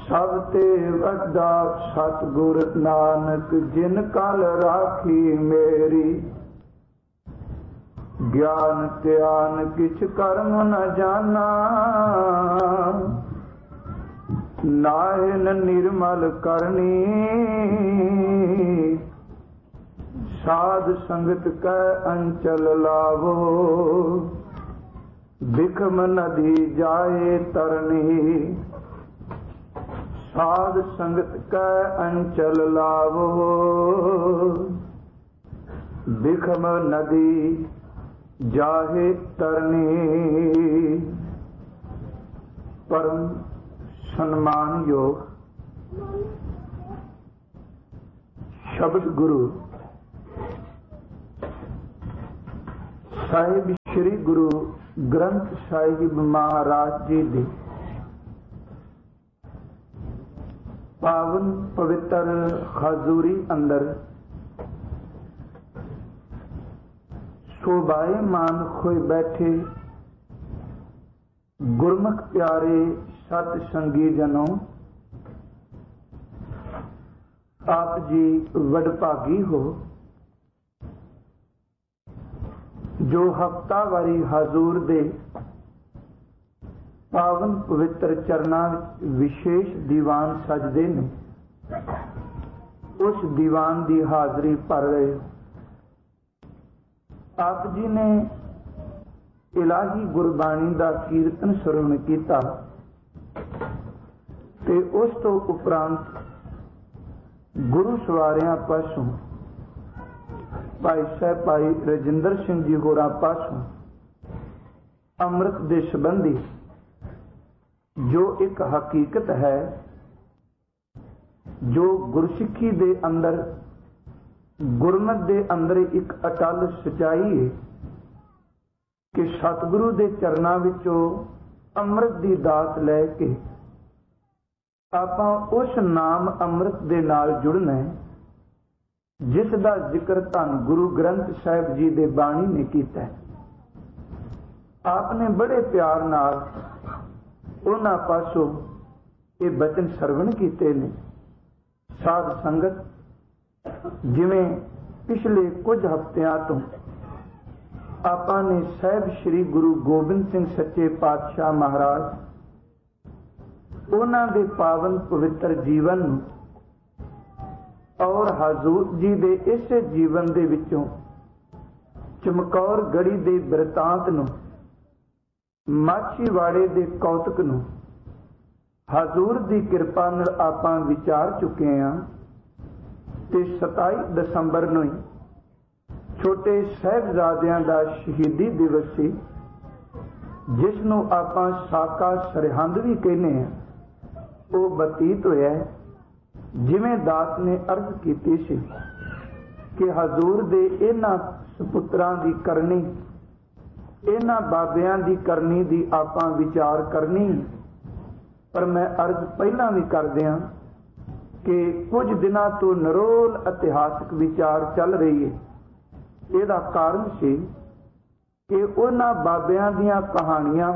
सब ते वड्डा सतगुर नानक जिन कल राखी मेरी। ज्ञान त्यान किछ कर्म न जाना, नायन निर्मल करनी। साध संगत कै अंचल लावो, बिखम नदी जाए तरनी। साध संगत कै अंचल लावो, बिखम नदी जाहे तरनी। परम सम्मान योग शब्द गुरु साहिब श्री गुरु ग्रंथ साहिब महाराज जी दी पावन पवित्र हजूरी अंदर शोभायमान होए बैठे गुरमुख प्यारे सत संगी जनों, आप जी वडभागी हो जो हफ्तावारी हजूर दे पावन पवित्र चरना विशेष दीवान सजदे ने। उस दीवान की हाजरी भर रहे हो। आप जी ने इलाही गुरबाणी का कीर्तन श्रवण किया ते उस तो उपरांत गुरु सवारियां पासों भाई साहब भाई रजिंदर सिंह जी होरां पासों अमृत दे संबंधी जो एक हकीकत है, जो गुरसिੱਖੀ दे अंदर गुरमत दे अंदर एक अटल सच्चाई है कि सतगुरु दे चरना विचों अमृत दी दात लैके आपां उस नाम अमृत दे नाल जुड़ना है जिस दा जिक्र धन गुरु ग्रंथ साहिब जी दे बाणी ने कीता है। आपने बड़े प्यार नाल उन्हां पासों ये बचन सरवण कीते ने। साध संगत जिवें पिछले कुछ हफ्तियां तो आपां ने साहिब श्री गुरु गोबिंद सिंह सच्चे पातशाह महाराज उन्हां दे पावन पवित्र जीवन और हजूर जी दे इस जीवन दे विचों चमकौर गढ़ी दे बिरतांत नूं, माछीवाड़े दे कौतक नूं हजूर दी किरपा नाल आपां विचार चुके हां ते 27 दसंबर नूं छोटे साहिबजादियां दा शहीदी दिवस सी, जिस नूं आपां साका सरहंद भी कहने हां। वो बतीत होया जिवें दास ने अर्ज कीती सी कि हजूर दे इन्हां सपुत्रां दी करनी, इन्हां बाबियां दी करनी दी आपां विचार करनी। पर मैं अर्ज पहलां भी कर दियां कि कुछ दिनों तो निरोल इतिहासक विचार चल रही है। इसदा कारण सी कि उन्हां बाबियां दीयां कहानियां,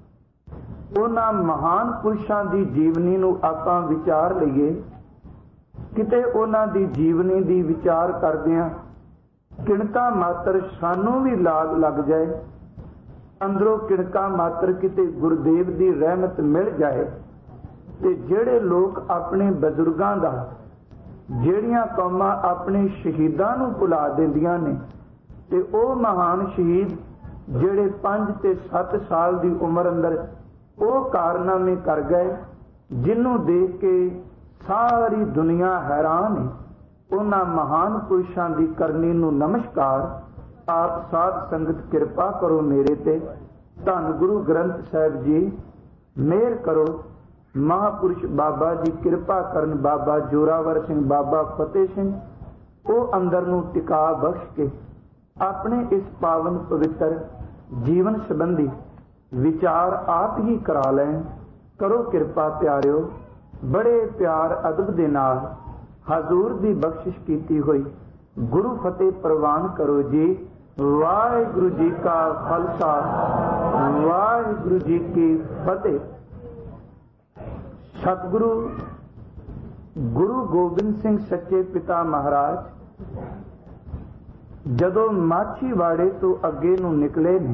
उन्हां महान पुरुषां दी जीवनी नूं आपां विचार लईए। किते उन्हां दी जीवनी दी विचार करदियां किणका मात्र सानू भी लाग लग जाए, अंदरों किणका मात्र किते गुरुदेव दी रहमत मिल जाए ते जेड़े लोग अपने बजुर्गां दा, जेड़ियां कौमां अपने शहीदां नूं भुला दिंदियां ने ते ओह महान शहीद जेड़े 5 ते 7 साल दी उम्र अंदर ओह कारनामे कर गए जिन्हों देख के सारी दुनिया हैरान है। उन्हां महान पुरुषां दी करनी नूं नमस्कार। आप साध संगत किरपा करो मेरे ते। धन गुरु ग्रंथ साहिब जी मेहर करो। महापुरुष बाबा जी कृपा करन। बाबा जोरावर सिंह, बाबा फतेह सिंह वो अंदर नूं टिका बख्श के अपने इस पावन पवित्र जीवन संबंधी विचार आप ही करा लें। करो कृपा प्यारिओ। बड़े प्यार अदब दे नाल हजूर दी बख्शिश कीती हुई गुरु फतेह प्रवान करो जी। वाहिगुरु जी का खालसा, वाहिगुरु जी की फतेह। सतगुरु गुरु गोबिंद सिंह सच्चे पिता महाराज जदों माछीवाड़े तो अगे नूं निकले ने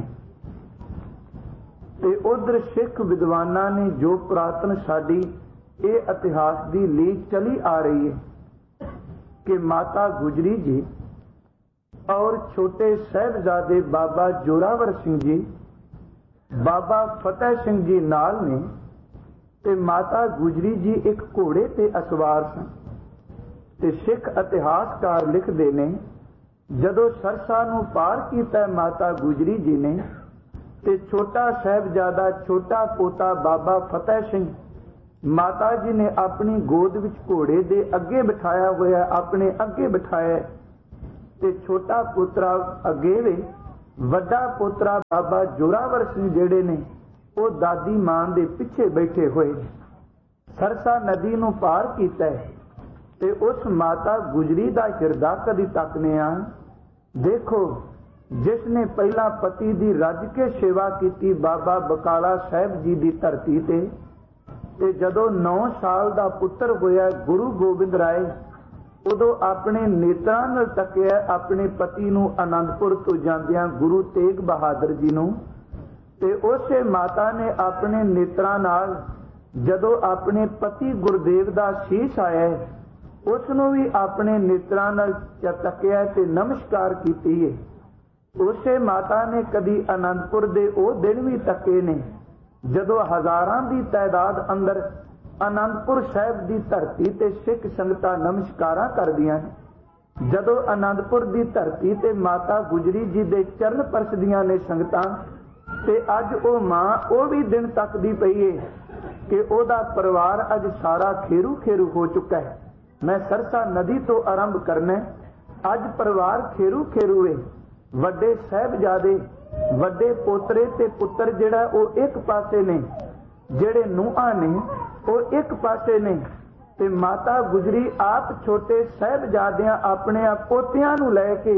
ते उधर सिख विद्वानां ने जो पुरातन साडी ये इतिहास की लीक चली आ रही है कि माता गुजरी जी और छोटे साहिबजादे बाबा जोरावर सिंह जी, बाबा फतेह सिंह जी नाल ने ते माता गुजरी जी एक घोड़े ते असवार सन। ते सिख इतिहासकार लिखते ने जदों सरसा नूं पार कीता माता गुजरी जी ने ते छोटा साहिबजादा छोटा पोता बाबा फतेह सिंह माता जी ने अपनी गोद विच घोड़े दे अगे बिठाया होया, अपने अगे बिठाया ते छोटा पुत्रा अगे वे, वड्डा पुत्रा बाबा जोरावर सिंह जेड़े ने वो दादी मां दे पिछे बैठे हुए। सरसा नदी नूं पार कीता ते उस माता गुजरी दा हिरदा कदी तकने आ। देखो जिसने पहला पति दी रज के सेवा की बाबा बकाला साहब जी दी धरती ते जदों 9 साल दा पुत्र होया गुरु गोबिंद राय उदों अपने नेत्रां नाल तकिया अपने पति नूं आनंदपुर तो जांदियां गुरु तेग बहादुर जी नूं ते उसे माता ने अपने नेत्रां नाल जदों अपने पति गुरदेव दा शीश आया उस नूं भी अपने नेत्रां नाल तकिया ते नमस्कार कीती है। उसे माता ने कदी आनंदपुर दे ओ दिन भी तके ने जदों हजारां दी तादाद अंदर आनंदपुर साहिब की धरती ते सिख संगतां नमस्कारां करदियां ने। जदों आनंदपुर की धरती ते माता गुजरी जी दे चरण परसदियां ने संगतां ते अज ओ मां ओ भी दिन तकदी पई है कि ओदा परिवार अज सारा खेरू खेरू हो चुका है। मैं सरसा नदी तो आरंभ करना, अज परिवार खेरू खेरू है। वड्डे साहिबजादे वड्डे पोतरे ते पुत्र जिहड़ा ओ एक पासे ने, जिहड़े नूहां ने वो एक पासे ने ते माता गुजरी आप छोटे साहिबजादियां अपने पोतियां नूं लैके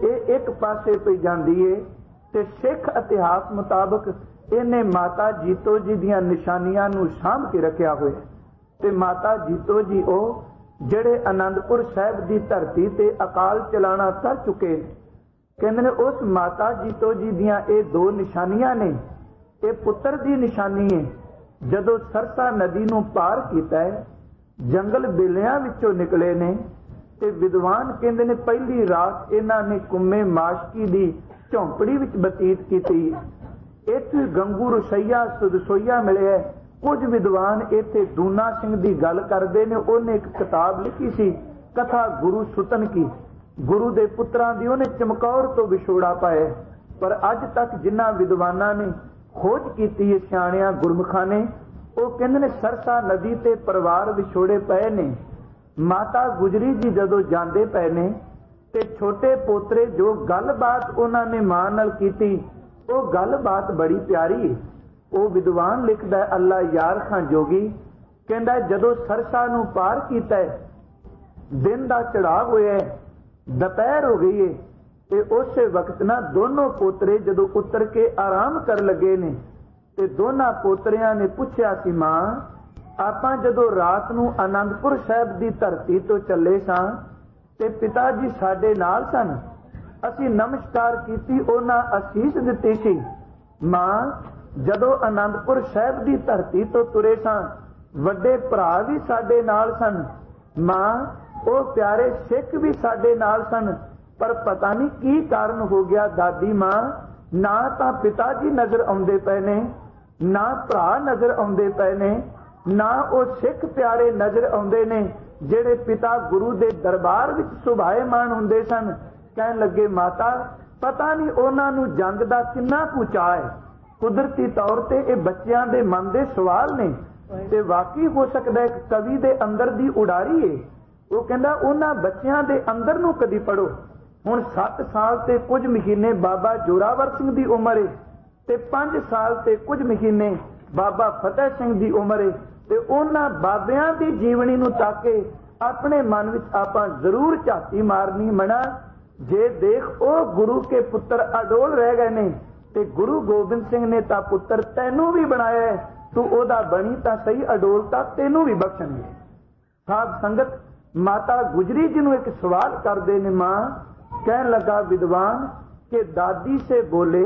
एक पासे पे जांदी है ते सिख इतिहास मुताबक इन्हें माता जीतो जी दियां निशानियां नूं साਂਭ के रखिया होया ते माता जीतो जी ओ जिहड़े आनंदपुर साहिब दी धरती ते अकाल चलाना कर चुके कहंदे ने उस माता जीतो जी दियां ये 2 निशानियां ने। ये पुत्र दी निशानी है जदों सरसा नदी नूं पार कीता है जंगल बेलियां विचों निकले ने ते विद्वान कहंदे ने पहली रात इन्हां ने कुम्मे माशकी दी झोंपड़ी विच बतीत कीती। इत्थे गंगू रसोईया सुदसोईया मिले। कुछ विद्वान इत्थे दूना सिंह दी गल करदे ने। उन्हें एक किताब लिखी सी कथा गुरु सुतन की, गुरु दे पुत्रां दी उन्हें चमकौर तो विछोड़ा पाया। पर अज तक जिन्हां विद्वानां ने खोज की है सियाणियां गुरमुखां ने वो कहंदे ने सरसा नदी ते परिवार विछोड़े पए ने। माता गुजरी जी जदों जांदे पए ने ते छोटे पोतरे जो गलबात उन्होंने मां नाल कीती वो गलबात बड़ी प्यारी है। वो विद्वान लिखदा अल्लाह यार खां जोगी कहंदा जदों सरसा नूं पार कीता दिन दा चढ़ाव होया दोपहर हो गई है ते उस वक्त ना दोनों पोतरे जदों उतर के आराम कर लगे ने ते दोनों पोतरियां ने पूछया सी मां आपां जदों रात नूं आनंदपुर साहिब दी धरती तो चले सां ते पिता जी साडे नाल सन, असीं नमस्कार कीती उन्हां असीस दित्ती सी। मां जदों आनंदपुर साहिब दी धरती तो तुरे सां वड्डे भरा भी साडे नाल सन। मां ओ प्यारे सिख भी साडे नाल सन पर पता नहीं की कारण हो गया दादी मां ना तां पिता जी नजर आउंदे पए ने ना भरा नजर आउंदे पए ने ना ओ सिख प्यारे नजर आउंदे ने जिहड़े पिता गुरु दे दरबार विच सुभाएमान हुंदे सन। कहण लगे माता पता नहीं उन्हां नूं जंग दा किन्ना कुछ चाह है। कुदरती तौर ते ये बच्चियां दे मन दे सवाल ने ते वाकई हो सकदा है कवि दे अंदर दी उड़ारी है। वो कहंदा उन्हां बच्चियां दे अंदर नूं कदी पढ़ो। हुण 7 साल ते कुछ महीने बाबा जोरावर सिंह दी उम्र है ते 5 साल ते कुछ महीने बाबा फतेह सिंह दी उम्र है ते उन्हां बाबियां दी जीवनी नूं ताके अपने मन विच आपां जरूर झाती मारनी मना जे देख ओ गुरु के पुत्र अडोल रह गए ने ते गुरु गोबिंद सिंह ने तां पुत्र तैनू भी बनाया है तू ओदा बनी तां सही अडोलता तेनू भी बख्शणगे। साध संगत माता गुजरी जी नूं एक सवाल करदे ने मां, कहन लगा विद्वान कि दादी से बोले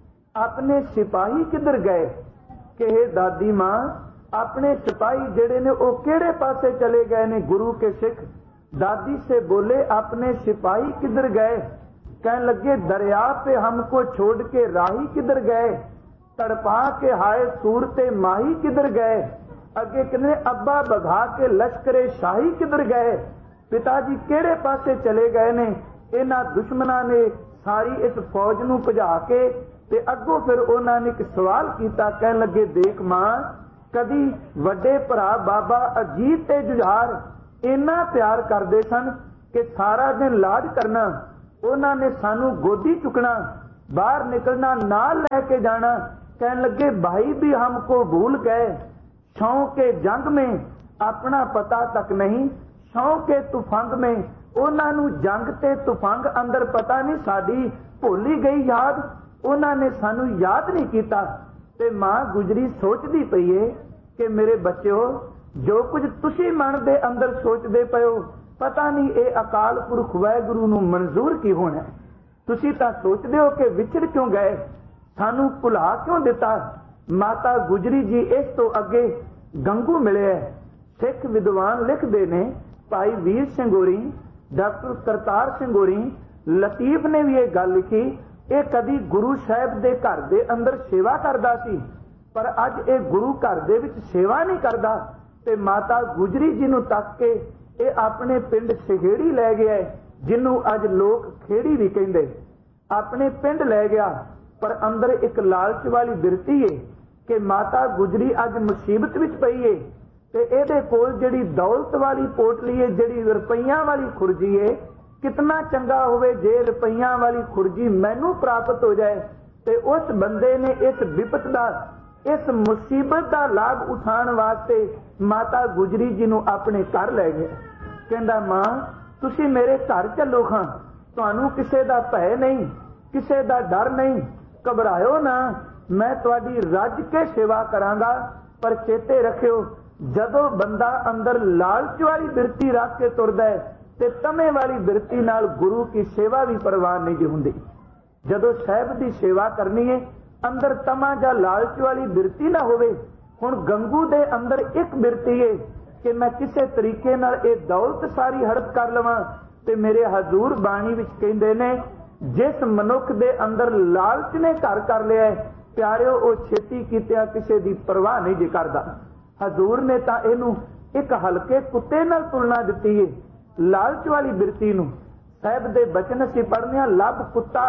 अपने सिपाही किधर गए? कि हे दादी मां, अपने सिपाही जेड़े ने ओ केड़े पासे चले गए ने गुरु के सिख? दादी से बोले अपने सिपाही किधर गए? कहने लगे दरिया पे हमको छोड़ के राही किधर गए? तड़पा के हाय सूरते माही किधर गए? अगे कहने अब्बा बघा के लश्करे शाही किधर गए? पिताजी केड़े पासे चले गए ने? इन्हां दुश्मनां ने सारी इस फौज नूं भजा के ते अगों फिर उन्हां ने एक सवाल कीता। कहन लगे देख मां, कदी वड्डे भरा बाबा अजीत ते जुझार इन्ना प्यार करदे सन कि सारा दिन लाड करना, उन्हां ने सानू गोदी चुकना, बाहर निकलना, नाल लेके जाना। कहन लगे भाई भी हमको भूल गए, शौं के जंग में अपना पता तक नहीं, शौं के तुफंग में उन्हां नू जंग ते तुफंग अंदर पता नहीं, साडी भुली गई याद, उन्हां ने सानू याद नहीं कीता। ते मां गुजरी सोचदी पई है कि मेरे बच्चों, जो कुछ तुसी मन दे अंदर सोचदे पए हो, पता नहीं ये अकाल पुरख वाहिगुरू नूं मंजूर की होना। तुसी तां सोचदे हो कि विछड़ क्यों गए, सानू भुला क्यों दिता। माता गुजरी जी इस तो अगे गंगू मिले। सिख विद्वान लिखते ने, भाई वीर सिंह होरी, डॉक्टर करतार सिंह होरी, लतीफ ने भी ये गल लिखी, ये कदी गुरु साहब दे घर दे अंदर सेवा करदा सी, पर अज ये गुरु घर दे विच सेवा नहीं करदा। ते माता गुजरी जी नूं तक के ये अपने पिंड सहेड़ी लै गया, जिन्हों अज लोग खेड़ी भी कहंदे, अपने पिंड लै गया। पर अंदर एक लालच वाली बिरती है कि माता गुजरी अज मुसीबत विच पई है ते इहदे कोल जिहड़ी दौलत वाली पोटली है, जिहड़ी रुपइयां वाली खुरजी है, कितना चंगा होवे जे रुपइयां वाली खुरजी मैनू प्राप्त हो जाए। ते उस बंदे ने इस विपत दा, इस मुसीबत का लाभ उठाने वास्ते माता गुजरी जी नूं अपने घर लै गया। कहंदा मां तुसी मेरे घर चलो खां, तुहानू किसे दा भय नहीं, किसे दा डर नहीं, घबराओ ना, मैं तुहाडी रज के सेवा करांगा। पर चेते रखियो, जदों बंदा अंदर लालच वाली बिरती रख के तुरदा है ते तमे वाली बिरती नाल गुरु की सेवा भी परवान नहीं जी हुंदी। जदों साहिब दी सेवा करनी है, अंदर तमा जा लालच वाली बिरती ना होवे। हुण गंगू दे अंदर एक बिरती है कि मैं किसे तरीके नाल ये दौलत सारी हड़प कर लवां। ते मेरे हजूर बाणी विच कहंदे ने, जिस मनुख दे अंदर लालच ने घर कर लिया है, प्यारिओ ओ छेती कीतिया किसे दी परवाह नहीं जी करदा। हजूर ने तां इहनूं एक हल्के कुत्ते नाल तुलना दित्ती है, लालच वाली बिरती नूं। साहिब दे बचन असीं पढ़ने, लब कुत्ता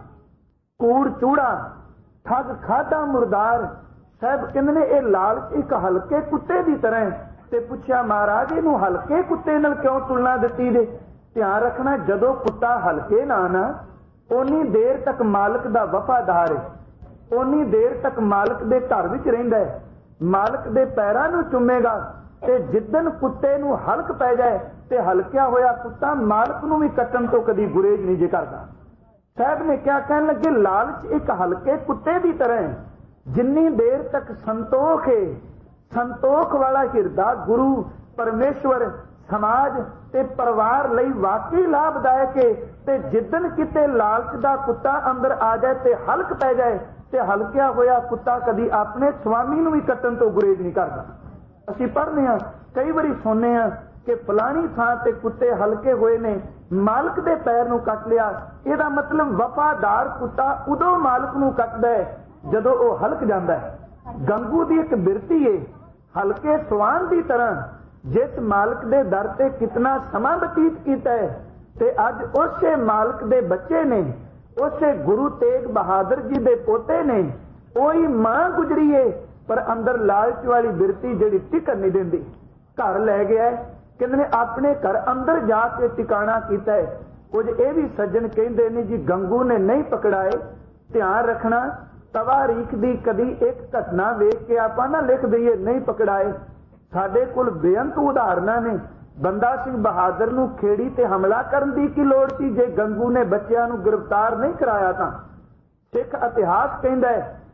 कूड़ चूड़ा ठग खाधा मुरदार। साहिब कहंदे ने ये लालच एक हल्के कुत्ते की तरह है। ते पुछया महाराज इहनूं हल्के कुत्ते नाल क्यों तुलना दित्ती जे? ध्यान रखना, जदों कुत्ता हल्के ना ओनी देर तक मालक दा वफादार है, ओनी देर तक मालक दे घर विच रहिंदा है, मालक दे पैरां नूं चुमेगा। ते जिद्दन कुत्ते नूं हल्क पै जाए ते हल्किया होया कुत्ता मालक नूं भी कट्टण तो कदी गुरेज नहीं जे करदा। साहब ने क्या कहन लगे, लालच एक हल्के कुत्ते की तरह है, जिन्नी देर तक संतोख है, संतोख वाला हिरदा गुरु परमेश्वर समाज ते परिवार लई वाकई लाभदायक है। ते जिद्दन किते लालच दा कुत्ता अंदर आ जाए ते हल्क पै जाए ते हल्किया होया कुत्ता कदी अपने स्वामी नूं भी कट्टण तो गुरेज नहीं करदा। असीं पढ़ने आ, कई बारी सुनने आ कि फलानी थां ते कुत्ते हल्के होए ने, मालक दे पैर नूं कट लिया। इहदा मतलब वफादार कुत्ता उदों मालक नूं कटदा है जदों ओह हल्क जांदा है। गंगू दी एक बिरती है, हल्के सवान की तरह, जिस मालक दे दर ते कितना समा बतीत कीता है ते अज उसे मालक दे बच्चे ने, उसे गुरु तेग बहादुर जी दे पोते ने, ओही मां गुजरी है। पर अंदर लालच वाली बिरती जिहड़ी टिकण नहीं देंदी, घर लै गया है। कहंदे ने अपने घर अंदर जाके टिकाणा कीता है। कुछ ये भी सज्जन कहंदे ने जी गंगू ने नहीं पकड़ाए। ध्यान रखना, तवारीख दी कदी एक घटना वेख के आपां ना लिख दईए नहीं पकड़ाए। साडे कोल बेअंत उदाहरणां ने। बंदा सिंह बहादुर नूं खेड़ी ते हमला करन दी की लोड़ सी जे गंगू ने बच्चिआं नूं गिरफ्तार नहीं कराया तां। सिख इतिहास कहंदा है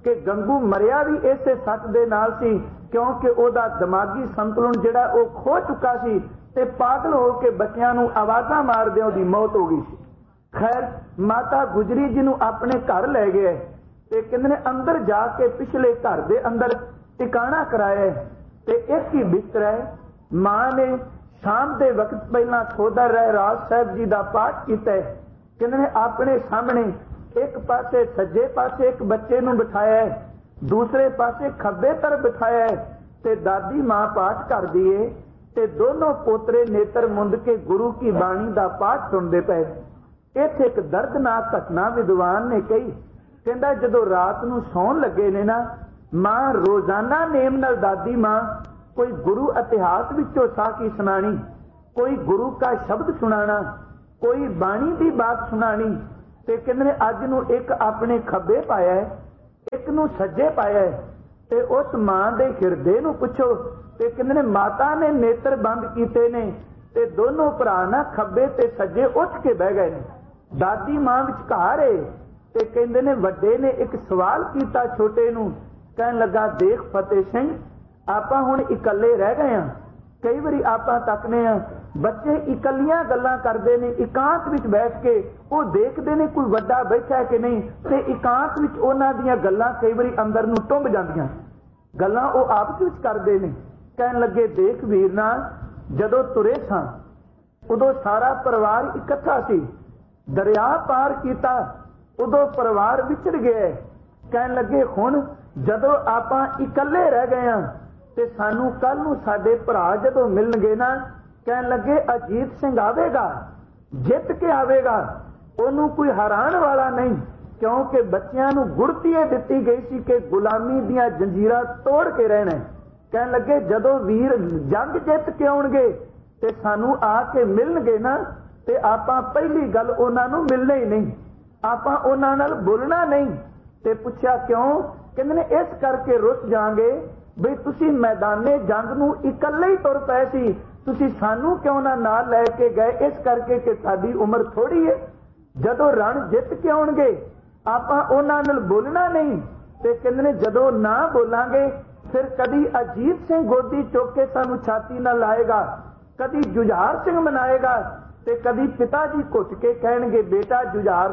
कि गंगू मरिया भी इसे सच दे नाल सी, क्योंकि ओदा दिमागी संतुलन जिहड़ा वो खो चुका सी ते पागल हो के बच्चों नूं आवाज़ां मारदे ओदी मौत हो गई सी। खैर माता गुजरी जी नूं अपने घर लै गए ते कहंदे ने अंदर जाके पिछले घर दे अंदर टिकाणा कराया ते एक ही बिस्तर है। मां ने शाम के वक्त पहला थोड़ा रहरास साहब जी का पाठ किया। कहंदे ने अपने सामने एक पासे सज्जे पासे एक बच्चे नूं बिठाया है, दूसरे पासे खब्बे तरफ बिठाया है ते दादी मां पाठ कर दी है ते दोनों पोतरे नेत्र मुंद के गुरु की बाणी का पाठ सुनते पे। इत्थे एक दर्दनाक घटना विद्वान ने कही, कहंदा जदों रात नूं सौण लगे ने ना, मां रोजाना नेम नाल दादी मां कोई गुरु इतिहास विचों साखी सुनानी, कोई गुरु का शब्द सुनाना, कोई बाणी की बात सुनानी। ते कहंदे ने अज नूं एक अपने खब्बे पाया है, एक नूं सज्जे पाया है ते उस मां दे हिरदे नूं पुछो ते कहंदे ने माता ने नेत्र बंद कीते ने ते दोनों भरा ना खब्बे ते सज्जे उठ के बह गए ने। दादी मां विचकार है ते कहंदे ने वड्डे ने एक सवाल कीता छोटे नूं, कहन लगा देख फतेह सिंह, आपां हुण इकल्ले रह गए हां। कई बारी आपां तकने आ बच्चे इकल्लियां गल्लां करदे ने, एकांत विच बैठ के वो देखदे ने कोई वड्डा बैठा है कि नहीं, ते एकांत विच उन्हां दीयां गल्लां कई बारी अंदर नूं टुंब जांदियां, गल्लां वो आपस विच करदे ने। कहन लगे देख वीर ना, जदों तुरे सां उदों सारा परिवार इकट्ठा सी, दरिया पार कीता उदों परिवार विछड़ गया। कहन लगे हुण जदों आपां इकल्ले रह गए हां ते सानू कल नूं साडे भरा जदों मिलणगे ना, कहन लगे अजीत सिंह आवेगा, जित के आवेगा, ओनू कोई हराण वाला नहीं, क्योंकि बच्चियां नूं गुड़ती दिती गई सी कि गुलामी दीयां जंजीरां तोड़ के रहना। कहन लगे जदों वीर जंग जित के आउणगे ते सानू आके मिलणगे ना, ते आपां पहली गल उन्हां नूं मिलना ही नहीं, आपां उन्हां नाल बोलना नहीं। ते पुछया क्यों? कहंदे ने इस करके रुस जांगे बई तुसी मैदाने जंग नूं इकल्ले ही तुर पए सी, तुसी सानू क्यों ना नाल लै के गए, इस करके कि साडी उम्र थोड़ी है। जदों रण जित के आउणगे आपां उन्हां नाल बोलना नहीं। ते कहंदे ने जदों ना बोलांगे फिर कदी अजीत सिंह गोदी चुक के सानू छाती नाल लाएगा, कदी जुझार सिंह मनाएगा ते कदी पिता जी घुट के कहणगे बेटा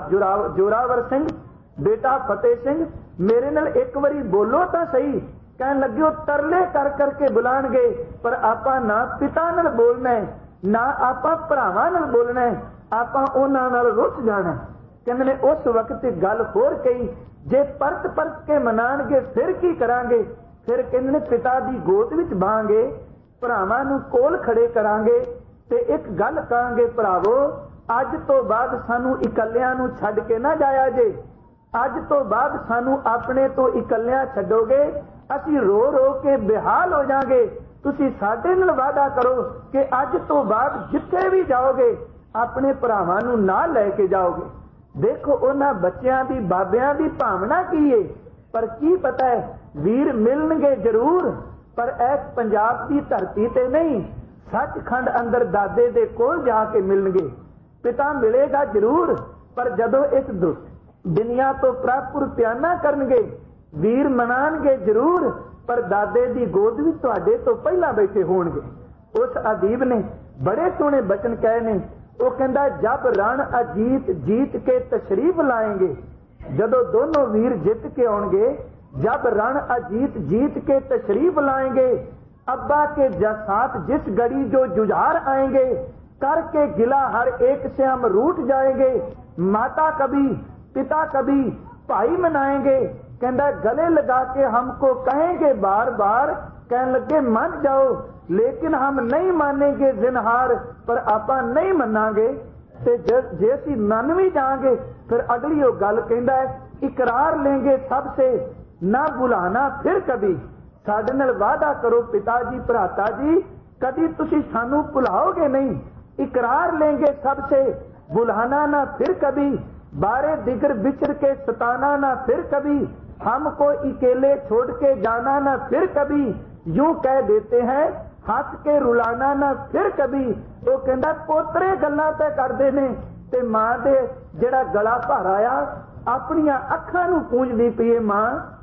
जोरावर सिंह, बेटा फतेह सिंह, मेरे नाल एक बारी बोलो तां सही। कहन लगे वो तरले कर करके बुलाणगे, पर आपां ना पिता नाल बोलना है, ना आपां भरावां नाल बोलना है, आपां उन्हां नाल रुस जाना। कहंदे ने उस वक्त गल होर कही, जे परत परत के मनाणगे फिर की करांगे? फिर कहंदे ने पिता दी गोद विच बाहांगे, भरावां नूं कोल खड़े करांगे ते एक गल कहांगे, भरावो अज तो बाद सानू इकल्लियां नूं छड्ड के ना जाया जे, अज तो बाद सानू अपने तो इकल्लियां छड्डोगे, असीं रो रो के बेहाल हो जाएंगे। तुसीं साडे नाल वादा करो कि अज तो बाद जिथे भी जाओगे अपने भरावां नूं नाल लै के जाओगे। देखो उन्हां बच्चियां दी बाबियां दी भावना की है, पर की पता है वीर मिलणगे जरूर, पर इस पंजाब की धरती ते नहीं, सचखंड अंदर दादे दे कोल जाके मिलणगे। पिता मिलेगा जरूर, पर जदों इस दुनिया तो प्रापुर प्याना करनगे, वीर मनाणगे जरूर, पर दादे दी गोद विच तुहाडे तो पहला बैठे होणगे। उस अदीब ने बड़े सोहणे बचन कहे ने, वो कहंदा जब रण अजीत जीत के तशरीफ लाएंगे, जदों दोनों वीर जित के आउणगे, जब रण अजीत जीत के तशरीफ लाएंगे, अब्बा के साथ जिस घड़ी जो जुझार आएंगे, करके गिला हर एक से हम रूठ जाएंगे, माता कभी पिता कभी भाई मनाएंगे। कहंदा गले लगा के हमको कहेंगे बार बार, कहने लगे मान जाओ, लेकिन हम नहीं मानेंगे जिनहार, पर आपां नहीं मनांगे। ते जे असीं मन भी जाएंगे फिर अगली वो गल कहंदा है, इकरार लेंगे सबसे ना बुलाना फिर कभी। साडे नाल वादा करो पिता जी भराता जी, कदी तुसीं सानू भुलाओगे नहीं। इकरार लेंगे सबसे बुलाना ना फिर कभी, बारे दिगर बिछड़ के सताना ना फिर कभी, हमको अकेले छोड़ के जाना ना फिर कभी, यूं कह देते हैं हंस के रुलाना ना फिर कभी। वो कहंदा पोतरे गल्लां ते करदे ने ते मां दे जेड़ा गला भर आया अपनियां अखां नूं पूंजदी पई है, मां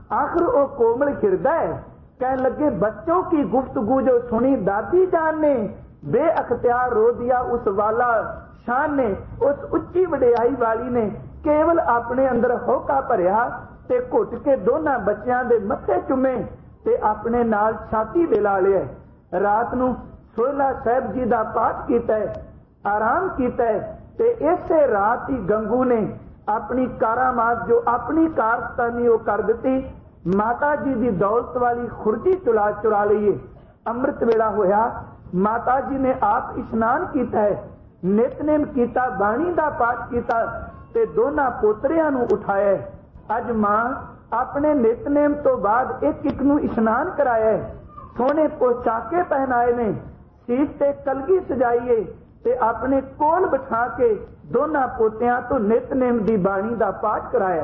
आखिर वो कोमल हृदय कह लगे बच्चों की गुफ्तगू जो सुनी दादी जान ने, बेअख्तियार रो दिया उस वाला शान ने। उस उच्ची वडियाई वाली ने केवल अपने अंदर होका भरिया ते घुट के दोनों बच्चों के मत्थे चुमे ते अपने नाल छाती दे ला लिया। रात नूं सोहला साहब जी का पाठ किया, आराम किया ते इसे रात ही गंगू ने अपनी कारामात जो अपनी कारस्तानी वो कर दी। माता जी की दौलत वाली खुरजी चुरा लीए। अमृत वेला होया, माता जी ने आप इशनान किया है, नितनेम किया, बाणी का पाठ किया ते दोनों पोतरियां नूं उठाया। अज मां अपने नितनेम तो बाद एक एक नूं इशनान कराया, सोने पोशाके पहनाए ने, सीट ते कलगी सजाईए ते अपने कोल बिठा के दोनों पोतियां तो नितनेम की बाणी का पाठ कराया।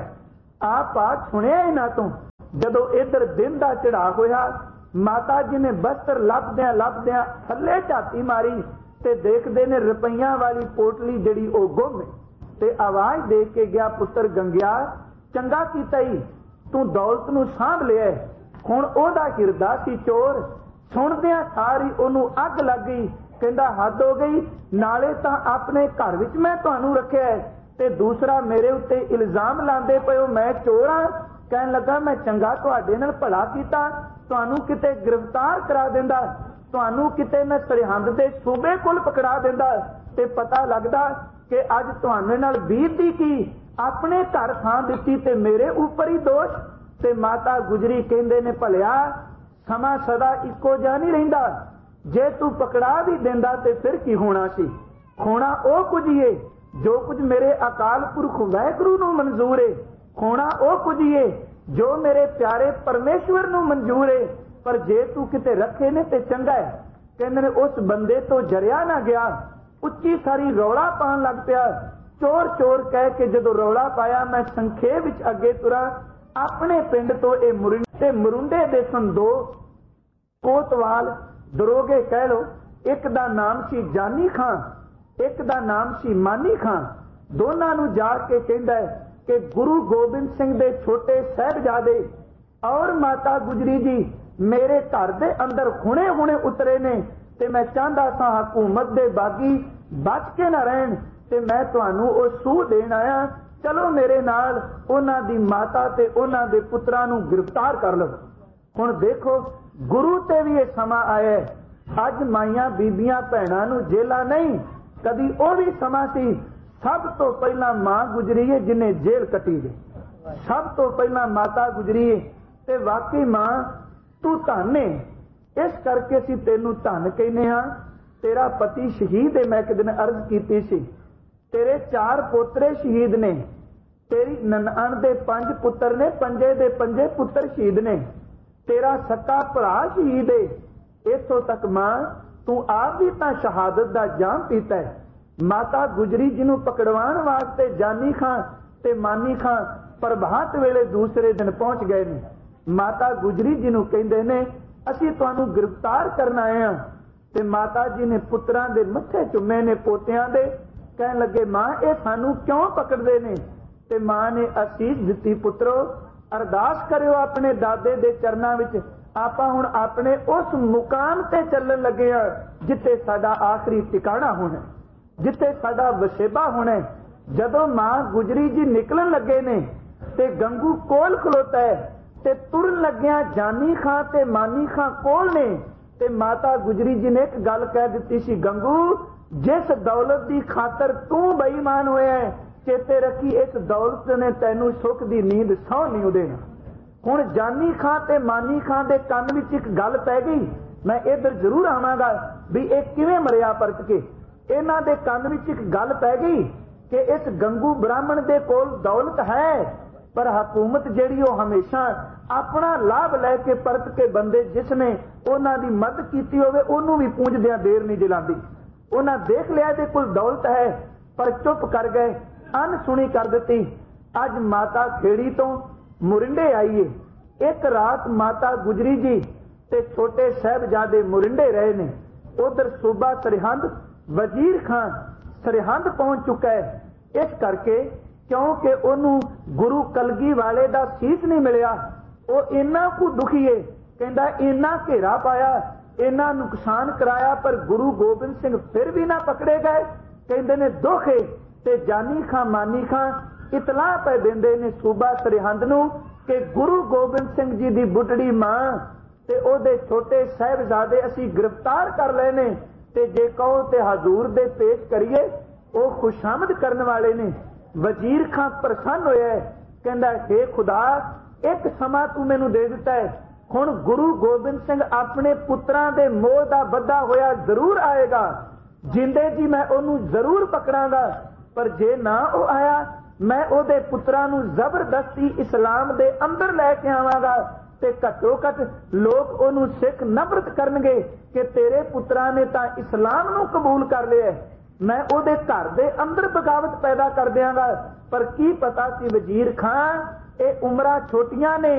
आ पाठ सुनिया इन्हां तो जदों इधर दिन का चढ़ा होया, माता जी ने बस्तर लभदियां थल्ले झाती मारी ते देखदे ने रुपईयां वाली पोटली जिहड़ी ओ गुम ते आवाज दे के गया, पुत्र गंगिया चंगा कीता ही, तू दौलत नूं सांभ लिया, हुण ओहदा हिरदा सी चोर। सुणदियां सारी ओनू अग लग गई, कहंदा हद हो गई, नाले तां अपने घर विच मैं तुहानू रखिया है ते दूसरा मेरे उत्ते इल्जाम लांदे पए मैं चोर हां। कहन लगा मैं चंगा तुहाडे नाल भला कीता, तुहानू किते गिरफ्तार करा दिंदा, तुहानू किते मैं सरहंद दे सूबे कोल पकड़ा दिंदा ते पता लगदा कि अज तुहाडे नाल बीतदी की अपने घर थां दित्ती ते मेरे उपर ही दोष। ते माता गुजरी कहंदे ने भलिया समा सदा इक्को जिहा नहीं रहिंदा, जे तू पकड़ा भी दिंदा ते फिर की होना सी। खोना ओ कुछ ही है जो कुछ मेरे अकाल पुरख वाहिगुरू नूं मंजूर है, खोना ओ कुछ ही है जो मेरे प्यारे परमेश्वर नूं मंजूर है, पर जे तू किते रखे ने ते चंगा है। कहंदे ने उस बंदे तो जरिया ना गया, उच्ची सारी रौला पान लग पिया, चोर चोर कह के जदों रौला पाया मैं संखेप विच अगे तुरा। अपने पिंड तो ये मुरुंडे दे सन दो कोतवाल दरोगे कह लो, एक दा नाम सी जानी खां, एक दा नाम सी मानी खां। दोनों नूं जाके कहंदा है कि गुरु गोबिंद सिंह दे छोटे साहिबजादे और माता गुजरी जी मेरे घर दे अंदर हुणे हुणे उतरे ने ते मैं चाहता सा हुकूमत दे बागी बच के ना रहन ते मैं तुहानू ओ सूह देण आया, चलो मेरे नाल उन्हां दी माता ते उन्हां दे पुत्रां नूं गिरफ्तार कर लो। हुण देखो गुरु ते भी ये समा आया, अज माइयां बीबियां भैणां नूं जेला नहीं, कदी ओ भी समा सी सब तो पहला मां गुजरी है जिन्हें जेल कटी है, सब तो पहला माता गुजरी है ते वाकई मां तू धन है, इस करके असीं तैनूं धन कहने हां। तेरा पति शहीद है, मैं एक दिन अर्ज कीती सी, तेरे 4 पोतरे शहीद ने, तेरी ननाण दे 5 पुत्र ने, पंजे दे पंजे पुत्र शहीद ने, तेरा सक्का भरा शहीद है। इथों तक मां तू आप भी तां शहादत दा जाम पीता है। माता गुजरी जिन्हों पकड़वाण वास्ते जानी खां ते मानी खां प्रभात वेले दूसरे दिन पहुंच गए ने। माता गुजरी जिन्हों कहंदे ने असीं तुहानू गिरफ्तार करना आए हां ते माता जी ने पुत्रां दे मत्थे चुमे ने पोतियां दे, कहन लगे मां ये सानू क्यों पकड़दे ने? ते मां ने असीस दित्ती, पुत्रो अरदास करियो अपने दादे दे चरनां विच, आपां हुण अपने उस मुकाम ते चलण लगे हां जिथे साडा आखिरी ठिकाना होना, जिथे साडा वसेबा होना। जदों मां गुजरी जी निकलन लगे ने ते गंगू कोल खलोता है ते तुरन लग्या जानी खां ते मानी खां कोल ने ते माता गुजरी जी ने एक गल कह दी सी, गंगू जिस दौलत की खातर तू बेईमान होया है चेते रखी इस दौलत ने तैनू सुख की नींद सौ नहीं देना। हुण जानी खां ते मानी खां दे कंन विच एक गल पै गई, मैं इधर जरूर आवांगा भी एक किवें मरिया परत के। इन्हां दे कंन विच एक गल पै गई कि इस गंगू ब्राह्मण दे कोल दौलत है, पर हुकूमत जिहड़ी ओ हमेशा अपना लाभ लैके परत के बंदे जिसने उन्हां दी मदद कीती होवे ओनू भी पूंजदियां देर नहीं जलांदी। उन्हां देख लिया दे कोल दौलत है पर चुप कर गए, अनसुनी कर दित्ती। अज माता खेड़ी तो मुरिंडे आई है, एक रात माता गुजरी जी ते छोटे साहिबजादे मुरिंडे रहे ने। उधर सूबा सरहंद वजीर खां सरहंद पहुंच चुका है, इस करके क्योंकि उन्होंने गुरु कलगी वाले दा सीस नहीं मिलिया, वो इन्ना को दुखी है, कहता इन्ना घेरा पाया, इन्ना नुकसान कराया, पर गुरु गोबिंद सिंह फिर भी ना पकड़े गए। कहते ने दुख है ते जानी खां मानी खां इतलाह पै देंदे ने सूबा सरहिंद नूं कि गुरु गोबिंद सिंह जी दी बुढ़ड़ी मां ते ओदे छोटे साहिबजादे असी गिरफ्तार कर लए ने, ते जे कहो ते हजूर दे पेश करिए, वो खुशामद करने वाले ने। वजीर खां प्रसन्न होया, कहंदा हे खुदा एक समा तू मैनू दे दिता है, हुण गुरु गोबिंद सिंह अपने पुत्रां दे मोह दा बद्धा होया जरूर आएगा, जिंदे जी मैं ओनू जरूर पकड़ांगा, पर जे ना ओ आया मैं ओदे पुत्रां नू जबरदस्ती इस्लाम दे अंदर लैके आवांगा, ते घट्टो घट लोग ओनू सिख नफरत करनगे कि तेरे पुत्रां ने तां इस्लाम नू कबूल कर लिया, मैं ओदे घर दे अंदर बगावत पैदा कर दियांगा। पर की पता सी वजीर खां ये उमरां छोटियां ने,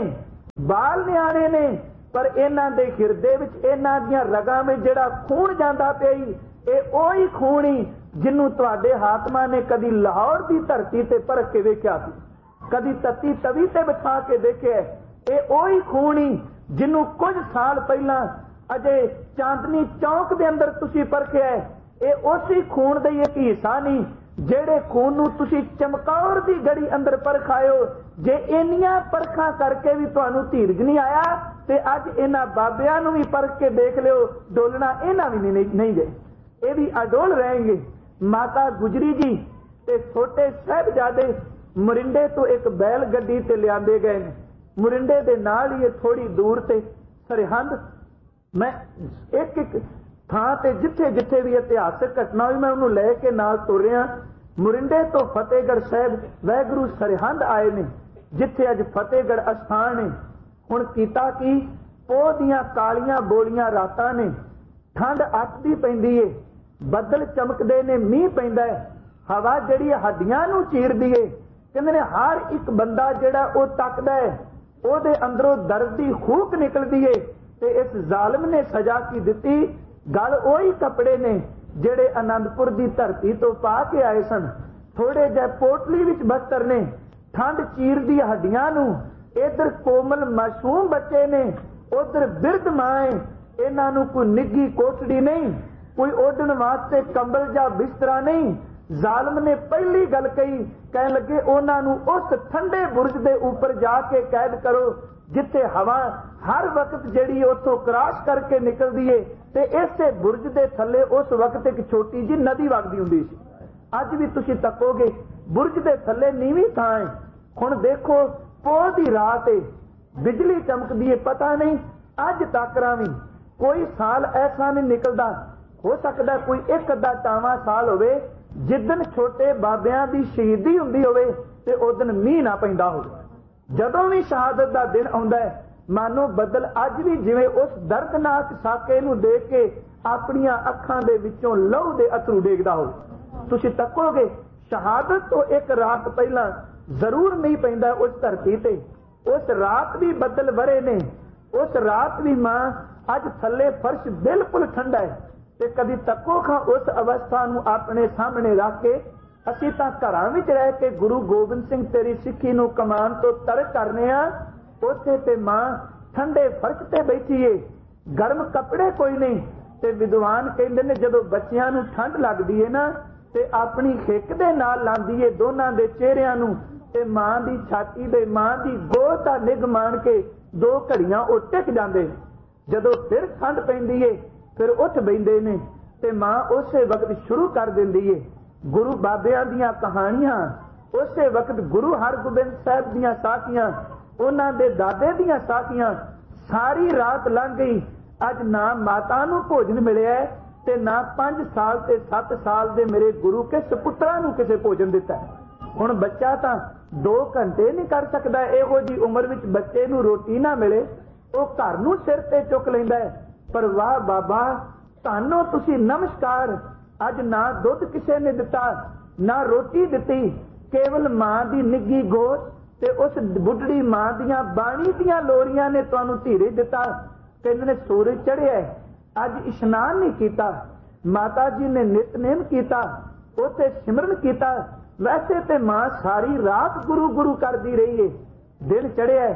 बाल न्याणे ने, पर इन्हां दे हिरदे विच इन्हां दीयां रगां में जिहड़ा खून जांदा पिया ये ओही खून ही जिन्नू तुहाडे हाकमां ने कदी लाहौर दी धरती ते परख के वेख्या सी, कदी तत्ती तवी ते बिठा के देखिया, ये ओही खून ही जिन्नू कुछ साल पहला अजे चांदनी चौक दे अंदर तुसी परखिया है, ये उसी खून दा एक हिस्सा नहीं जेड़े खून नू तुसी चमकौर दी गड़ी अंदर परखायो। जे इन्नियां परखां करके भी तुहानू धीरज नहीं आया ते अज इन्हां बाबियां नू भी परख के देख लियो, डोलना इन्हां भी नहीं गए, ये भी अडोल रहेंगे। माता गुजरी जी ते छोटे साहिबजादे मोरिंडे तो एक बैल गड्डी ते लियांदे गए ने, मोरिंडे दे नाल ही थोड़ी दूर ते सरहिंद, मैं एक एक थां ते जिथे जिथे भी इतिहासक घटना हुई मैं उन्होंने लैके नाल तुर रहा। मोरिंडे तो फतेहगढ़ साहिब वाहिगुरू सरहिंद आए ने, जिथे अज फतेहगढ़ अस्थान है। हुण कीता की पोह दियां कालियां बोलियां रातां ने, ठंड अटदी पैंदी है, बदल चमकदे ने, मींह पैंदा है, हवा जिहड़ी हड्डियां नूं चीरदी है। कहंदे ने हर एक बंदा जिहड़ा वो तकदा है ओहदे अंदरों दर्द दी खूक निकलदी है, ते इस जालिम ने सजा की दिती। गल ओही कपड़े ने जिहड़े आनंदपुर दी धरती तो पा के आए सन, थोड़े जिहे पोटली विच बस्तर ने, ठंड चीरदी हड्डियां नूं। इधर कोमल मासूम बच्चे ने, उधर बिरध मां, इन्हां नूं कोई निੱघी कोठड़ी नहीं, कोई ओढ़ण वास्ते कंबल जा बिस्तरा नहीं। जालिम ने पहली गल कही, कह लगे उन्हां नूं उस ठंडे बुरज दे ऊपर जाके कैद करो जिथे हवा हर वक्त जिहड़ी उत्थों क्रॉस करके निकलदी है, ते इसे बुरज दे थल्ले उस वक्त एक छोटी जी नदी वगदी हुंदी सी। अज भी तुसीं तकोगे बुरज दे थल्ले नीवी थां है। हुण देखो पोह दी रात है, बिजली चमकदी है, पता नहीं अज तक भी कोई साल ऐसा नहीं निकलदा, हो सकदा कोई एक अद्धा टावां साल होवे जिदन छोटे बाबियां दी शहीदी हुंदी होवे ते उदन मींह ना पैंदा होवे। जदों भी शहादत दा दिन आउंदा है, मानो बदल अज भी जिवें उस दर्दनाक साके नूं देख के अपनियां अखां दे विचों लहू दे अथरू डेगदा होवे। तुसीं तकोगे शहादत तो एक रात पहला जरूर मींह पैंदा उस धरती ते, उस रात भी बदल वरे ने, उस रात भी मां अज थल्ले फर्श बिल्कुल ठंडा है। ते कदी तको खां उस अवस्था नूं अपने सामने रख के असीं तां घरां विच रह के गुरु गोबिंद सिंह तेरी सिੱਖੀ नूं कमान तो तरक करने आ, उत्थे ते मां ठंडे फर्श ते बैठी है, गर्म कपड़े कोई नहीं। ते विद्वान कहंदे ने जदों बच्चियां नूं ठंड लगदी है ना, ते अपनी हिक दे नाल लांदी है दोनां दे चेहरिਆਂ नूं, ते मां दी छाती दे मां दी गोद दा निग मान के 2 घड़ियां ओ टिक जांदे। जदों फिर ठंड पैंदी है फिर उठ बैठे ने, ते मां उसे वक्त शुरू कर दिंदी है गुरु बाबियां दियां कहानियां। उसे वक्त गुरु हरगोबिंद साहिब दियां साखियां, उन्हां दे दादे दियां साखियां। सारी रात लंघ गई, अज ना माता नूं भोजन मिलिया ते ना 5 साल ते 7 साल दे मेरे गुरु के सपुत्रा नूं किसे भोजन दिता। हुण बच्चा तां 2 घंटे नहीं कर सकदा, इहो जी उम्र विच बच्चे नूं रोटी ना मिले वो घर नूं सिर ते चुक लैंदा है। पर वाह बाबा तानो तुसी नमस्कार, अज ना दुध किसे ने दिता ना रोटी दिती, केवल मां दी निੱघी गोद ते उस बुढ़ड़ी मां दियां बाणी दियां लोरियां ने तुहानू धीरज दिता। कहंदे ने सूरज चढ़िया अज इशनान नहीं कीता, माता जी ने नितनेम कीता, उथे सिमरन कीता। वैसे ते मां सारी रात गुरु गुरु करदी रही है, दिन चढ़िया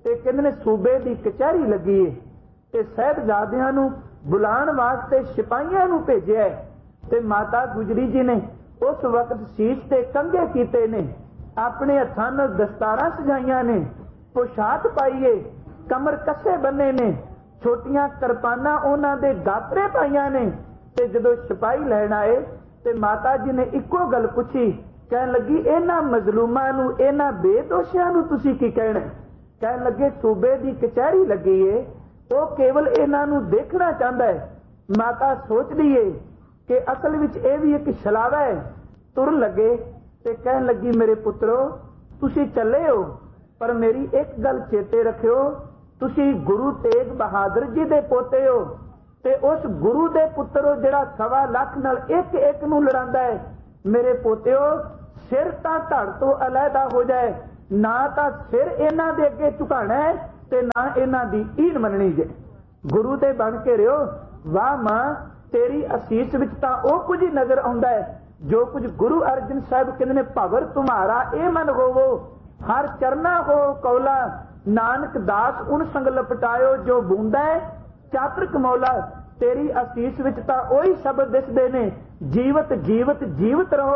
ते कहंदे ने सूबे की कचहरी लगी है ते साहिबजादियां नूं बुलाण वास्ते सिपाहियां नूं भेजिया है। ते माता गुजरी जी ने उस वक्त शीश ते कंघे कीते ने, अपने हत्थां नाल दस्तारां सजाइयां ने, पोशाक पाईए, कमर कसे बन्ने ने, छोटियां किरपानां उन्हां दे गातरे पाईयां ने। ते जदों सिपाही लैण आए ते माता जी ने इक्को गल पुछी, कहण लगी इन्हां मजलूमां नूं, इन्हां बेदोशियां नूं तुसीं की कहणा? कहण लगे सूबे दी कचहरी लगी है, वो केवल इन्हां नूं देखना चाहता है। माता सोचदी है कि असल विच इह भी एक छलावा है। तुर लगे ते कहण लगी मेरे पुत्रो तुसीं चले हो, पर मेरी एक गल चेते रखियो, तुसीं गुरु तेग बहादुर जी दे पोते हो ते उस गुरु दे पुत्र हो जिहड़ा 1.25 लाख नाल एक एक नूं लड़ांदा है। मेरे पोतिओ सिर तां धड़ तो अलहदा हो जाए, ना तां सिर इन्हां दे अगे झुकाना है ते ना इन्हां दी ईन मननी जे। गुरु दे बन के रहियो। वाह मां तेरी असीस विच तां ओ कुछ ही नजर आउंदा है जो कुछ गुरु अर्जन साहिब कहंदे ने, भवर तुम्हारा ए मन होवो, हर चरना हो कौला, नानक दास उन संग लपटायो जो बूंदा है चातरक मौला। तेरी असीस विच तां ओही शब्द दिसदे ने, जीवत जीवत जीवत रहो।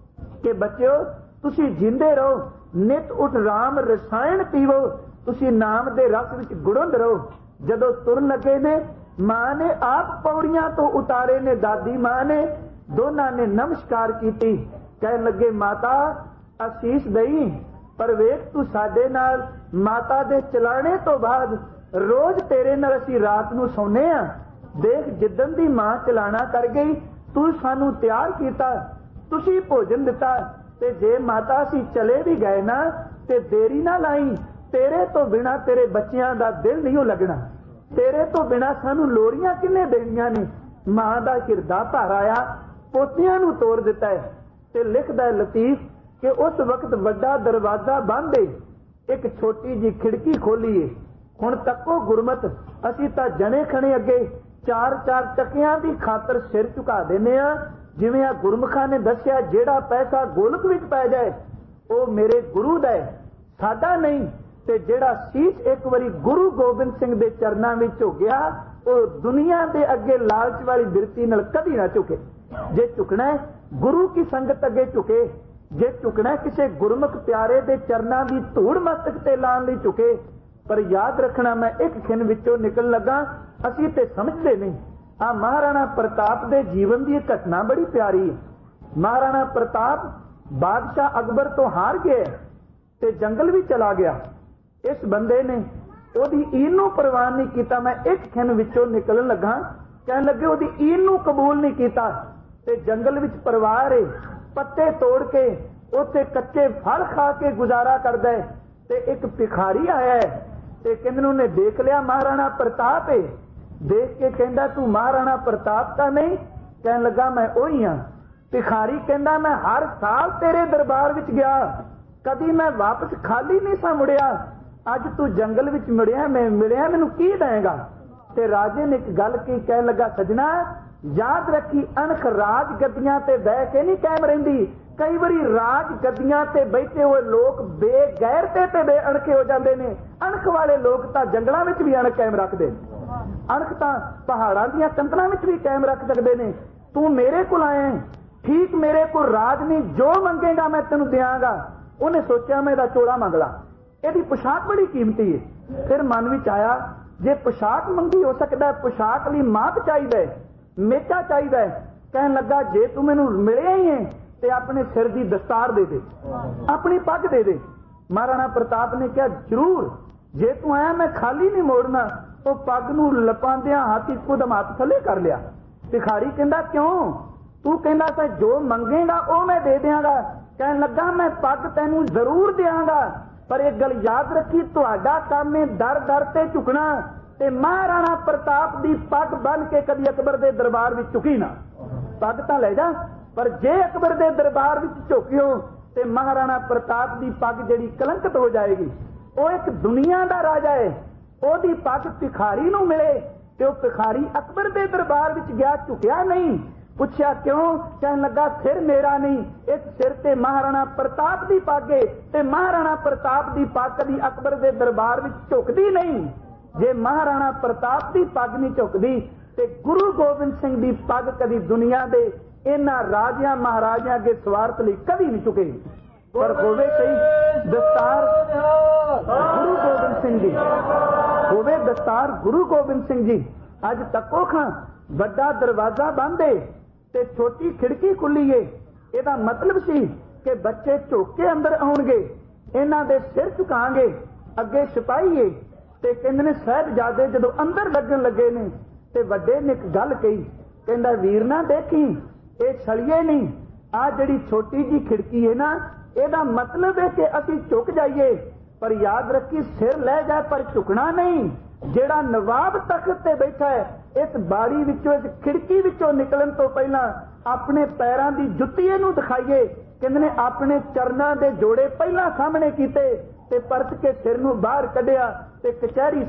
कि बच्चों तुसी जिंदे रहो, नित उठ राम रसायन पीवो, तुसी नाम दे रस विच गुड़ुंद रहो। जदों तुर लगे ने, मां ने आप पौड़ियां तो उतारे ने, दादी मां ने दोनों ने नमस्कार कीती। कहन लगे माता असीस दई, पर वेख तू साडे नाल माता दे चलाने तो बाद रोज तेरे नाल असीं रात नूं सौने आ। देख जिद्दन दी मां चलाना कर गई, तू सानू तैयार कीता, तुसी भोजन दिता, ते जे माता असीं चले भी गए ना ते देरी ना लाई, तेरे तो बिना तेरे बच्चियां दा दिल नहीं लगना, तेरे तो बिना सानू लोरियां किन्ने देनियां ने। मां दा हिरदा भर आया, पोतियां नूं तोड़ दिता है। ते लिखदा है लतीफ कि उस वक्त वड्डा दरवाजा बंद है, एक छोटी जी खिड़की खोली है। हुण तक्को गुरमत, असीं तां जने खणे अगे चार चार टकियां दी खातर सिर झुका देने आ। जिवें आ गुरमुखां ने दस्सिया, जेड़ा पैसा गोलक विच पै जाए ओ मेरे गुरु दा है, साडा नहीं। ते जेड़ा शीश एक बारी गुरु गोबिंद सिंह दे चरनां विच झुकिया, ओ दुनिया दे अगे लालच वाली बिरती नाल कदी ना झुके। जे झुकना है गुरु की संगत अगे झुके, जे झुकना किसी गुरमुख प्यारे दे चरनां दी धूड़ मस्तक ते लाण लई झुके। पर याद रखना, मैं एक खिन विचों निकल लगा, असीं ते समझदे नहीं। आ महाराणा प्रताप दे जीवन दी घटना बड़ी प्यारी है। महाराणा प्रताप बादशाह अकबर तो हार गया ते जंगल भी चला गया। इस बंदे ने ओदी ईन नूं परवान नहीं कीता। मैं एक खिन विचों निकलन लगा, कहन लगे ओदी ईन नूं कबूल नहीं कीता। ते जंगल विच परिवार है, पत्ते तोड़ के उत्थे कच्चे फल खा के गुजारा करदा है। ते एक भिखारी आया है ते कहंदे ने देख लिया महाराणा प्रताप है। देख के कहंदा तू महाराणा प्रताप का नहीं? कहन लगा मैं ओही हां। भिखारी कहंदा मैं हर साल तेरे दरबार विच गया, कदी मैं वापस खाली नहीं सा मुड़िया। अज तू जंगल विच मुड़िया, मैं मिलिया, मैनू की देगा? ते राजे ने एक गल की, कहन लगा सजना याद रखी, अणख राज गद्दियां ते बह के नहीं कायम रहिंदी। कई बारी राज गद्दियां ते बैठे हुए लोग बेगैरते ते बेअणखे हो जाते हैं। अणख वाले लोग तां जंगलां विच भी अणख कायम रखते, अणख तां पहाड़ां दीयां कंधरां विच भी कायम रख सकते हैं। तू मेरे कोल आया है, ठीक मेरे को राज नहीं, जो मंगेगा मैं तेनू देंगा। उन्हें सोचा मैं इहदा चोला मंग ला, इहदी पोशाक बड़ी कीमती है। फिर मन विच आया जे पोशाक मंगी हो सकता है, पोशाक लई माप चाहिए, मेचा चाहिए। कहन लगा जे तू मैनू मिलिया ही है ते अपने सिर की दस्तार दे दे, अपनी पग दे दे। महाराणा प्रताप ने कहा जरूर, जे तू आया मैं खाली नहीं मोड़ना। तो पग नू लपांदियां हाथी कदम हाथ थले कर लिया। भिखारी कहंदा क्यों? तू कहंदा सा जो मंगेगा वो मैं दे देंगा। कहन लगा मैं पग तैनू जरूर देंगा, पर एक गल याद रखी, तुहाडा काम है दर दर ते झुकना। ते महाराणा प्रताप दी पग बन के कदी अकबर दे दरबार विच झुकी ना। पग तां ले जा, पर जे अकबर दे दरबार विच झुकियो ते महाराणा प्रताप दी पग जिहड़ी कलंकित हो जाएगी। वो एक दुनिया दा राजा है, ओदी पग भिखारी नूं मिले ते वो भिखारी अकबर दे दरबार विच गया, झुकिया नहीं। ਪੁੱਛਿਆ ਕਿਉਂ? ਕਹਿਣ ਲੱਗਾ ਸਿਰ ਮੇਰਾ ਨਹੀਂ, ਇਸ ਸਿਰ ਤੇ ਮਹਾਰਾਣਾ ਪ੍ਰਤਾਪ ਦੀ ਪੱਗ ਏ ਤੇ ਮਹਾਰਾਣਾ ਪ੍ਰਤਾਪ ਦੀ ਪੱਗ ਕਦੀ ਅਕਬਰ ਦੇ ਦਰਬਾਰ ਵਿੱਚ ਝੁਕਦੀ ਨਹੀਂ। ਜੇ ਮਹਾਰਾਣਾ ਪ੍ਰਤਾਪ ਦੀ ਪੱਗ ਨਹੀਂ ਝੁਕਦੀ ਤੇ ਗੁਰੂ ਗੋਬਿੰਦ ਸਿੰਘ ਦੀ ਪੱਗ ਕਦੀ ਦੁਨੀਆ ਦੇ ਇਹਨਾਂ ਰਾਜਿਆਂ ਮਹਾਰਾਜਿਆਂ ਅੱਗੇ ਸਵਾਰਥ ਲਈ ਕਦੀ ਨਹੀਂ ਝੁਕੇ। ਪਰ ਹੋਵੇ ਸਹੀ ਦਸਤਾਰ ਗੁਰੂ ਗੋਬਿੰਦ ਸਿੰਘ ਜੀ, ਹੋਵੇ ਦਸਤਾਰ ਗੁਰੂ ਗੋਬਿੰਦ ਸਿੰਘ ਜੀ। ਅੱਜ ਤੱਕੋ ਖਾਂ ਵੱਡਾ ਦਰਵਾਜ਼ਾ ਬੰਦ ਏ ਤੇ ਛੋਟੀ ਖਿੜਕੀ ਖੁੱਲੀ ਏ। ਇਹਦਾ ਮਤਲਬ ਸੀ ਕਿ ਬੱਚੇ ਝੁਕ ਕੇ ਅੰਦਰ ਆਉਣਗੇ, ਇਹਨਾਂ ਦੇ ਸਿਰ ਝੁਕਾਂਗੇ। ਅੱਗੇ ਸਿਪਾਹੀ ਏ ਤੇ ਕਹਿੰਦੇ ਨੇ ਸਾਹਿਬਜ਼ਾਦੇ ਜਦੋਂ ਅੰਦਰ ਲੱਗਣ ਲੱਗੇ ਨੇ ਤੇ ਵੱਡੇ ਨੇ ਇੱਕ ਗੱਲ ਕਹੀ, ਕਹਿੰਦਾ ਵੀਰ ਨਾ ਦੇਖੀ ਇਹ ਛਲੀਏ ਨਹੀਂ, ਆ ਜਿਹੜੀ ਛੋਟੀ ਜੀ ਖਿੜਕੀ ਹੈ ਨਾ, ਇਹਦਾ ਮਤਲਬ ਹੈ ਕਿ ਅਸੀਂ ਝੁਕ ਜਾਈਏ, ਪਰ ਯਾਦ ਰੱਖੀ ਸਿਰ ਲੈ ਜਾਏ ਪਰ ਝੁਕਣਾ ਨਹੀਂ। ਜਿਹੜਾ ਨਵਾਬ ਤਖਤ ਤੇ ਬੈਠਾ ਹੈ, ਇਸ ਬਾਰੀ ਵਿੱਚੋਂ ਇਸ ਖਿੜਕੀ ਵਿੱਚੋਂ ਨਿਕਲਣ ਤੋਂ ਪਹਿਲਾਂ ਆਪਣੇ ਪੈਰਾਂ ਦੀ ਜੁੱਤੀ ਇਹਨੂੰ ਦਿਖਾਈਏ। ਕਹਿੰਦੇ ਨੇ ਆਪਣੇ ਚਰਨਾਂ ਦੇ ਜੋੜੇ ਪਹਿਲਾਂ ਸਾਹਮਣੇ ਕੀਤੇ ਤੇ ਪਰਤ ਕੇ ਸਿਰ ਨੂੰ ਬਾਹਰ ਕੱਢਿਆ ਤੇ ਕਚਹਿਰੀ